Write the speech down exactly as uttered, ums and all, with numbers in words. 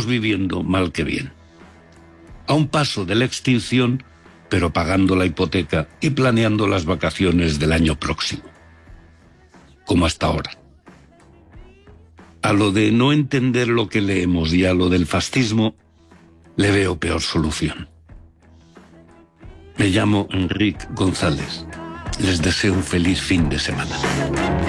seguimos viviendo mal que bien. A un paso de la extinción, pero pagando la hipoteca y planeando las vacaciones del año próximo. Como hasta ahora. A lo de no entender lo que leemos y a lo del fascismo, le veo peor solución. Me llamo Enrique González. Les deseo un feliz fin de semana.